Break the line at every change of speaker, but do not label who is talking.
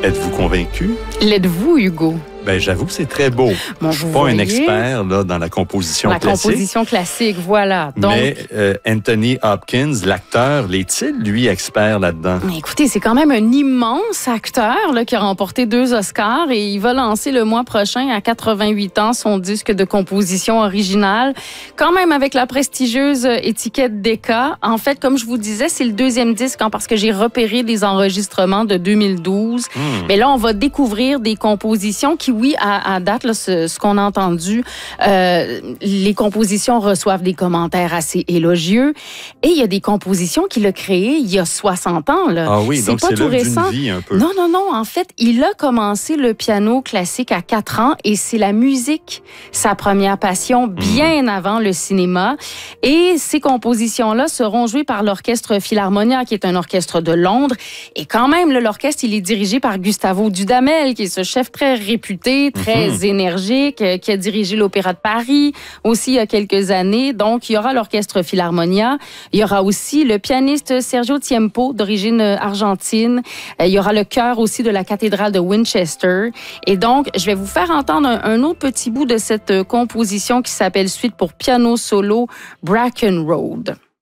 Êtes-vous convaincu?
L'êtes-vous, Hugo?
Ben, j'avoue que c'est très beau.
Bon,
Je suis pas un expert là, dans la composition classique.
La composition classique, voilà. Donc,
mais Anthony Hopkins, l'acteur, l'est-il, lui, expert là-dedans?
Écoutez, c'est quand même un immense acteur là, qui a remporté 2 Oscars et il va lancer le mois prochain, à 88 ans, son disque de composition originale, quand même avec la prestigieuse étiquette Decca. En fait, comme je vous disais, c'est le 2e disque parce que j'ai repéré des enregistrements de 2012. Mais là, on va découvrir des compositions qui, oui, à date, là, ce qu'on a entendu, les compositions reçoivent des commentaires assez élogieux. Et il y a des compositions qu'il a créées il y a 60 ans. Là.
Ah oui, donc c'est l'œuvre d'une vie un peu.
Non. En fait, il a commencé le piano classique à 4 ans et c'est la musique, sa première passion, bien avant le cinéma. Et ces compositions-là seront jouées par l'Orchestre Philharmonia, qui est un orchestre de Londres. Et quand même, l'orchestre, il est dirigé par Gustavo Dudamel, qui est ce chef très réputé, très énergique, qui a dirigé l'Opéra de Paris aussi il y a quelques années. Donc, il y aura l'Orchestre Philharmonia. Il y aura aussi le pianiste Sergio Tiempo, d'origine argentine. Il y aura le chœur aussi de la cathédrale de Winchester. Et donc, je vais vous faire entendre un autre petit bout de cette composition qui s'appelle Suite pour piano solo Bracken Road.